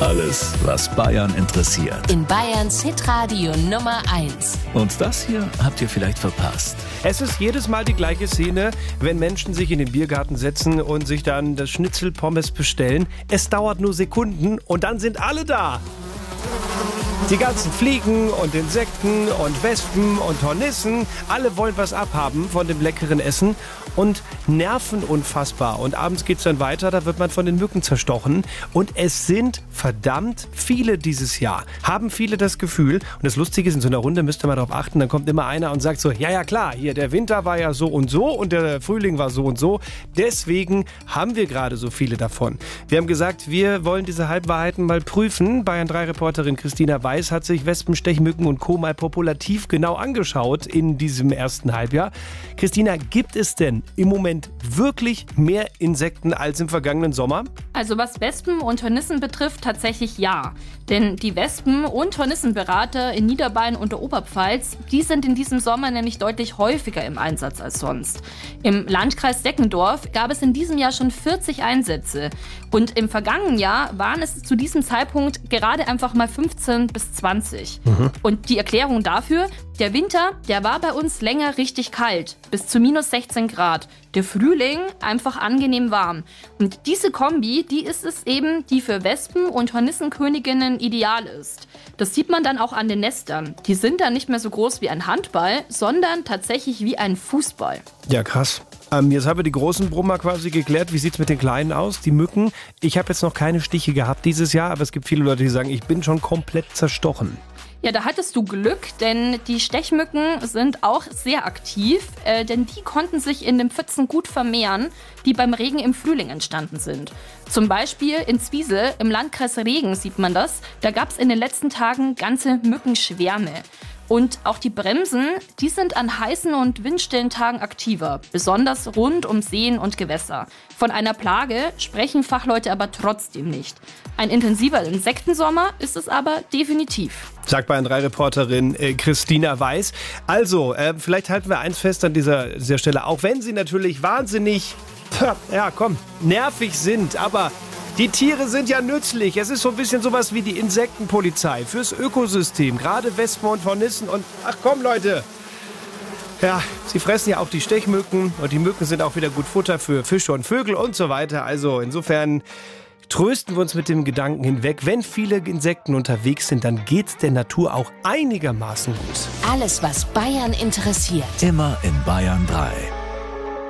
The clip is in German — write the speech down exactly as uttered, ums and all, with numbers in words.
Alles, was Bayern interessiert. In Bayerns Hitradio Nummer eins. Und das hier habt ihr vielleicht verpasst. Es ist jedes Mal die gleiche Szene, wenn Menschen sich in den Biergarten setzen und sich dann das Schnitzel Pommes bestellen. Es dauert nur Sekunden und dann sind alle da. Die ganzen Fliegen und Insekten und Wespen und Hornissen, alle wollen was abhaben von dem leckeren Essen und nerven unfassbar. Und abends geht's dann weiter, da wird man von den Mücken zerstochen. Und es sind verdammt viele dieses Jahr. Haben viele das Gefühl, und das Lustige ist, in so einer Runde müsst ihr mal darauf achten, dann kommt immer einer und sagt so, ja, ja klar, hier der Winter war ja so und so und der Frühling war so und so. Deswegen haben wir gerade so viele davon. Wir haben gesagt, wir wollen diese Halbwahrheiten mal prüfen. Bayern drei Reporterin Christina Weiß hat sich Wespen, Stechmücken und Co. mal populativ genau angeschaut in diesem ersten Halbjahr. Christina, gibt es denn im Moment wirklich mehr Insekten als im vergangenen Sommer? Also was Wespen und Hornissen betrifft, tatsächlich ja. Denn die Wespen- und Hornissenberater in Niederbayern und der Oberpfalz, die sind in diesem Sommer nämlich deutlich häufiger im Einsatz als sonst. Im Landkreis Deckendorf gab es in diesem Jahr schon vierzig Einsätze. Und im vergangenen Jahr waren es zu diesem Zeitpunkt gerade einfach mal fünfzehn bis zwanzig. Mhm. Und die Erklärung dafür: Der Winter, der war bei uns länger richtig kalt, bis zu minus sechzehn Grad. Der Frühling einfach angenehm warm. Und diese Kombi, die ist es eben, die für Wespen- und Hornissenköniginnen ideal ist. Das sieht man dann auch an den Nestern. Die sind dann nicht mehr so groß wie ein Handball, sondern tatsächlich wie ein Fußball. Ja, krass. Ähm, jetzt haben wir die großen Brummer quasi geklärt. Wie sieht's mit den kleinen aus, die Mücken? Ich habe jetzt noch keine Stiche gehabt dieses Jahr, aber es gibt viele Leute, die sagen, ich bin schon komplett zerstochen. Ja, da hattest du Glück, denn die Stechmücken sind auch sehr aktiv, äh, denn die konnten sich in den Pfützen gut vermehren, die beim Regen im Frühling entstanden sind. Zum Beispiel in Zwiesel im Landkreis Regen sieht man das. Da gab es in den letzten Tagen ganze Mückenschwärme. Und auch die Bremsen, die sind an heißen und windstillen Tagen aktiver, besonders rund um Seen und Gewässer. Von einer Plage sprechen Fachleute aber trotzdem nicht. Ein intensiver Insektensommer ist es aber definitiv. Sagt Bayern drei Reporterin äh, Christina Weiß. Also, äh, vielleicht halten wir eins fest an dieser, dieser Stelle, auch wenn sie natürlich wahnsinnig, ja komm, nervig sind, aber die Tiere sind ja nützlich. Es ist so ein bisschen sowas wie die Insektenpolizei fürs Ökosystem. Gerade Wespen und Hornissen und... Ach komm, Leute. Ja, sie fressen ja auch die Stechmücken. Und die Mücken sind auch wieder gut Futter für Fische und Vögel und so weiter. Also insofern trösten wir uns mit dem Gedanken hinweg. Wenn viele Insekten unterwegs sind, dann geht's der Natur auch einigermaßen gut. Alles, was Bayern interessiert. Immer in Bayern drei.